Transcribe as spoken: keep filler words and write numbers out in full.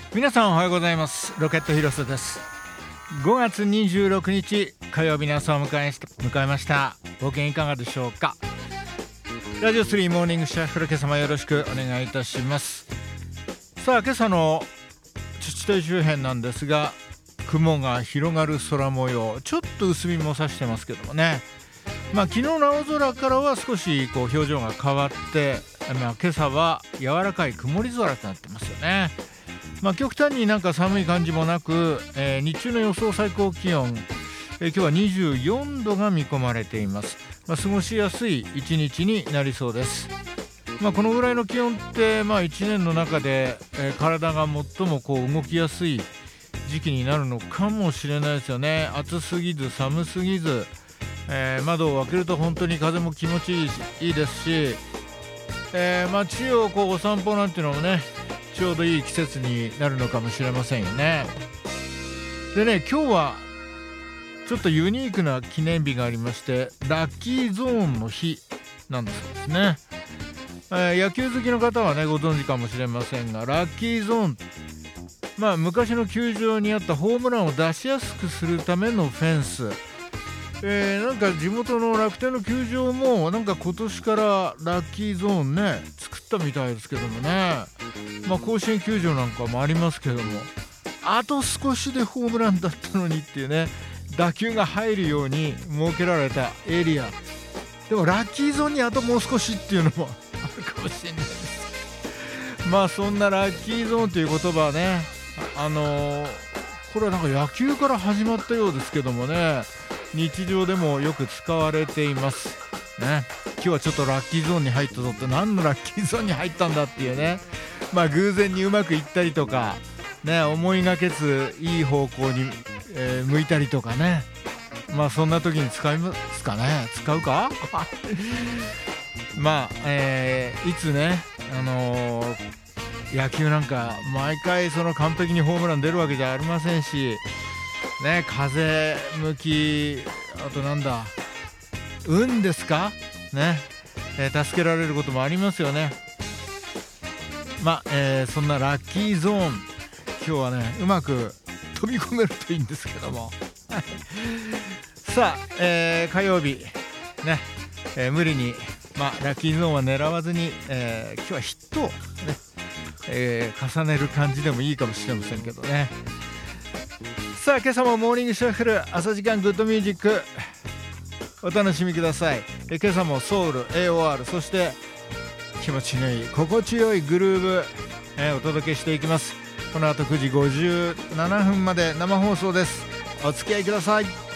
皆さんおはようございます。ロケット広瀬です。ごがつにじゅうろくにち火曜日の朝を迎え迎えました。ご機嫌いかがでしょうか。ラジオスリーモーニングシャッフル、今朝もよろしくお願いいたします。さあ、今朝の土手周辺なんですが、雲が広がる空模様、ちょっと薄日も差してますけどもね。まあ、昨日の青空からは少しこう表情が変わって、まあ、今朝は柔らかい曇り空となってますよね。まあ、極端になんか寒い感じもなく、えー、日中の予想最高気温、えー、今日はにじゅうよんどが見込まれています。まあ、過ごしやすい一日になりそうです。まあ、このぐらいの気温ってまあいちねんの中で、えー、体が最もこう動きやすい時期になるのかもしれないですよね。暑すぎず寒すぎず、えー、窓を開けると本当に風も気持ちいい、いいですし、えー、街をこうお散歩なんていうのもね、ちょうどいい季節になるのかもしれませんよね。でね、今日はちょっとユニークな記念日がありまして、ラッキーゾーンの日なんだそうですね。えー、野球好きの方はねご存知かもしれませんが、ラッキーゾーン、まあ昔の球場にあったホームランを出しやすくするためのフェンス、えー、なんか地元の楽天の球場もなんか今年からラッキーゾーンね作ったみたいですけどもね。まあ甲子園球場なんかもありますけども、あと少しでホームランだったのにっていうね、打球が入るように設けられたエリアでもラッキーゾーンにあともう少しっていうのもあるかもしれないです。まあそんなラッキーゾーンという言葉はね、あのー、これはなんか野球から始まったようですけどもね、日常でもよく使われていますね。今日はちょっとラッキーゾーンに入ったぞって、何のラッキーゾーンに入ったんだっていうね、まあ偶然にうまくいったりとかね、思いがけずいい方向に、えー、向いたりとかね、まあそんな時に使いますかね、使うかまあ、えー、いつね、あのー、野球なんか毎回その完璧にホームラン出るわけじゃありませんしね、風向き、あとなんだ運ですかね、えー、助けられることもありますよね。まあ、えー、そんなラッキーゾーン、今日はねうまく飛び込めるといいんですけどもさあ、えー、火曜日ね、えー、無理に、まあ、ラッキーゾーンは狙わずに、えー、今日はヒットをね、えー、重ねる感じでもいいかもしれませんけどね。さあ、今朝もモーニングシャッフル、朝時間グッドミュージックお楽しみください。え今朝もソウル エーオーアール、 そして気持ちのいい心地よいグルーヴ、えー、お届けしていきます。この後くじごじゅうななふんまで生放送です。お付き合いください。